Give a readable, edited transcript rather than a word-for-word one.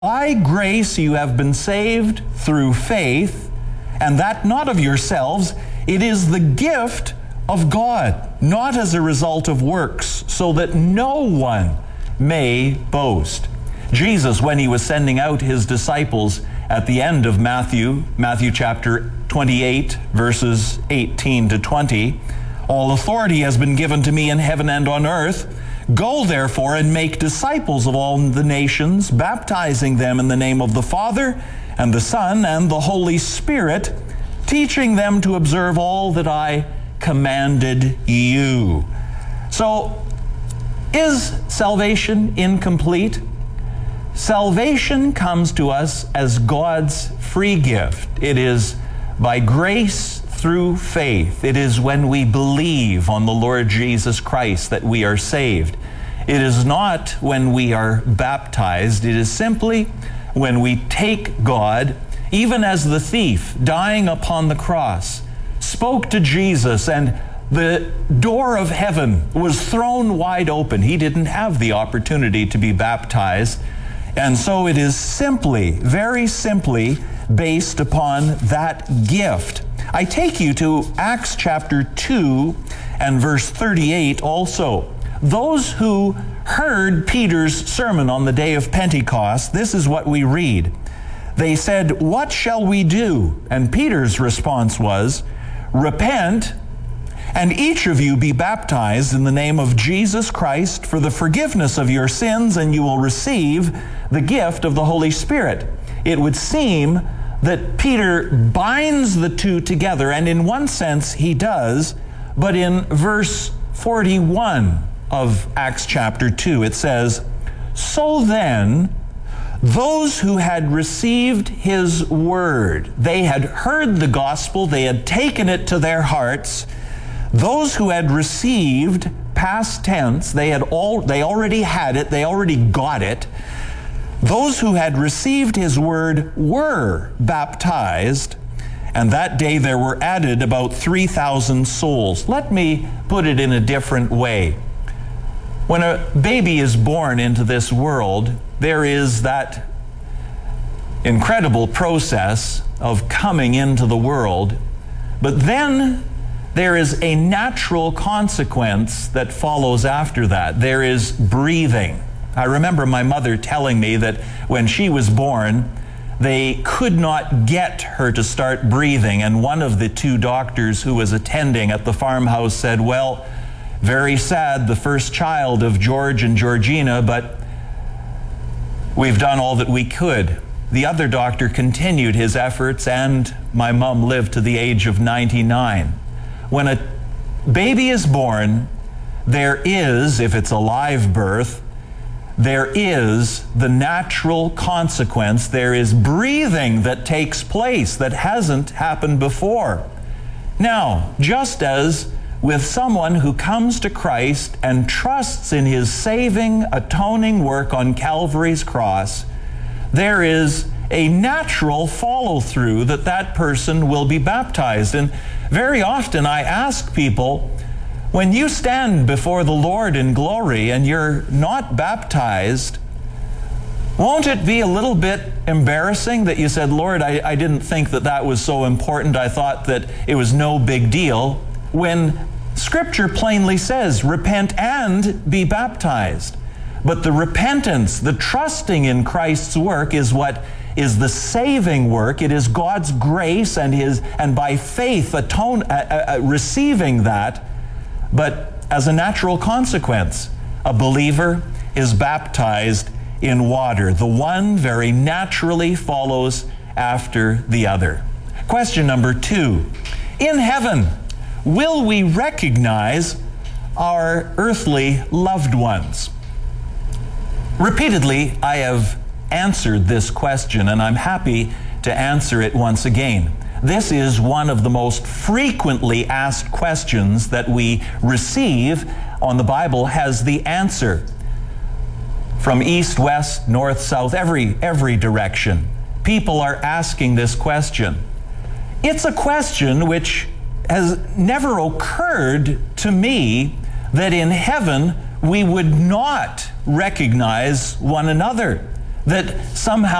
By grace you have been saved through faith, and that not of yourselves, it is the gift of God, not as a result of works, so that no one may boast. Jesus, when he was sending out his disciples at the end of Matthew chapter 28, verses 18 to 20, all authority has been given to me in heaven and on earth. Go therefore and make disciples of all the nations, baptizing them in the name of the Father and the Son and the Holy Spirit, teaching them to observe all that I commanded you. So, is salvation incomplete? Salvation comes to us as God's free gift. It is by grace through faith. It is when we believe on the Lord Jesus Christ that we are saved. It is not when we are baptized. It is simply when we take God, even as the thief dying upon the cross spoke to Jesus and the door of heaven was thrown wide open. He didn't have the opportunity to be baptized. And so it is simply, very simply, based upon that gift. I take you to Acts chapter 2 and verse 38 also. Those who heard Peter's sermon on the day of Pentecost, this is what we read. They said, "What shall we do?" And Peter's response was, "Repent, and each of you be baptized in the name of Jesus Christ for the forgiveness of your sins, and you will receive the gift of the Holy Spirit." It would seem that Peter binds the two together, and in one sense he does, but in verse 41 of Acts chapter 2 it says, "So then, those who had received his word," they had heard the gospel, they had taken it to their hearts. Those who had received, past tense, they already had it, they already got it. Those who had received his word were baptized, and that day there were added about 3,000 souls. Let me put it in a different way. When a baby is born into this world, there is that incredible process of coming into the world, but then there is a natural consequence that follows after that. There is breathing. I remember my mother telling me that when she was born, they could not get her to start breathing, and one of the two doctors who was attending at the farmhouse said, "Well, very sad, the first child of George and Georgina, but we've done all that we could." The other doctor continued his efforts, and my mom lived to the age of 99. When a baby is born, there is, if it's a live birth, there is the natural consequence. There is breathing that takes place that hasn't happened before. Now, just as with someone who comes to Christ and trusts in his saving, atoning work on Calvary's cross, there is a natural follow-through that person will be baptized. And very often I ask people, when you stand before the Lord in glory and you're not baptized, won't it be a little bit embarrassing that you said, "Lord, I didn't think that was so important. I thought that it was no big deal," when Scripture plainly says, repent and be baptized. But the repentance, the trusting in Christ's work is what is the saving work. It is God's grace and by faith receiving that. But as a natural consequence, a believer is baptized in water. The one very naturally follows after the other. Question number 2. In heaven, will we recognize our earthly loved ones? Repeatedly, I have answered this question, and I'm happy to answer it once again. This is one of the most frequently asked questions that we receive on the Bible has the answer. From east, west, north, south, every direction, people are asking this question. It's a question which has never occurred to me that in heaven we would not recognize one another. that somehow